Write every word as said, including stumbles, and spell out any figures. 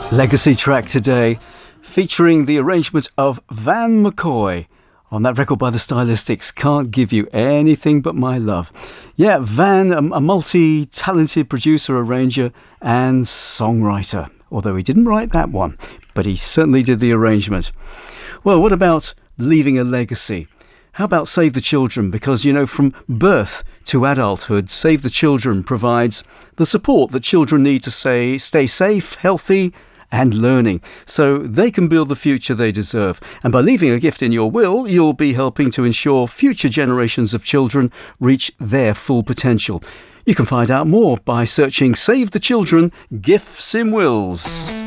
Legacy track today, featuring the arrangement of Van McCoy on that record by the Stylistics, Can't Give You Anything But My Love. Yeah, Van, a, a multi-talented producer, arranger and songwriter, although he didn't write that one, but he certainly did the arrangement. Well, what about leaving a legacy? How about Save the Children? Because, you know, from birth to adulthood, Save the Children provides the support that children need to say, stay safe, healthy and learning, so they can build the future they deserve. And by leaving a gift in your will, you'll be helping to ensure future generations of children reach their full potential. You can find out more by searching Save the Children Gifts in Wills.